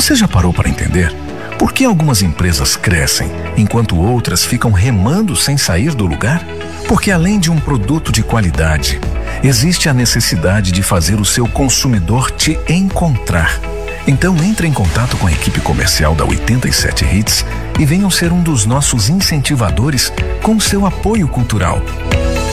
Você já parou para entender por que algumas empresas crescem enquanto outras ficam remando sem sair do lugar? Porque além de um produto de qualidade, existe a necessidade de fazer o seu consumidor te encontrar. Então entre em contato com a equipe comercial da 87 Hits e venham ser um dos nossos incentivadores com seu apoio cultural.